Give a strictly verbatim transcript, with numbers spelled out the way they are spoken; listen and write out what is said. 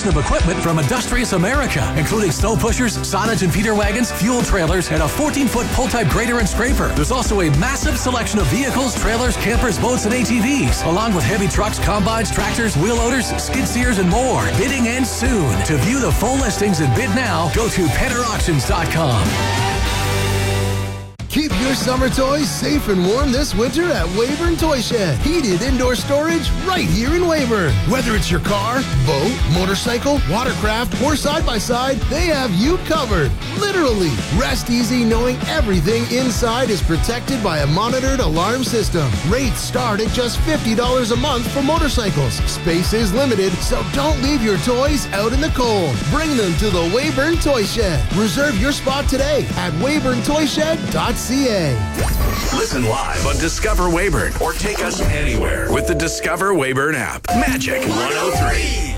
selection of equipment from Industrious America, including snow pushers, Sonnage and feeder wagons, fuel trailers, and a fourteen-foot pull-type grader and scraper. There's also a massive selection of vehicles, trailers, campers, boats, and A T Vs, along with heavy trucks, combines, tractors, wheel loaders, skid steers, and more. Bidding ends soon. To view the full listings and bid now, go to penner auctions dot com. Keep your summer toys safe and warm this winter at Weyburn Toy Shed. Heated indoor storage right here in Weyburn. Whether it's your car, boat, motorcycle, watercraft, or side-by-side, they have you covered. Literally. Rest easy knowing everything inside is protected by a monitored alarm system. Rates start at just fifty dollars a month for motorcycles. Space is limited, so don't leave your toys out in the cold. Bring them to the Weyburn Toy Shed. Reserve your spot today at weyburn toy shed dot c a. Listen live on Discover Weyburn or take us anywhere with the Discover Weyburn app. Magic one oh three.